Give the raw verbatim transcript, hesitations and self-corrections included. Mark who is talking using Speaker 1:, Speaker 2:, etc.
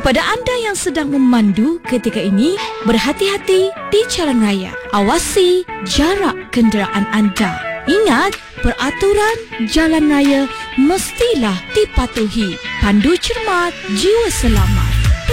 Speaker 1: Kepada anda yang sedang memandu ketika ini, berhati-hati di jalan raya. Awasi jarak kenderaan anda. Ingat, peraturan jalan raya mestilah dipatuhi. Pandu cermat, jiwa selamat.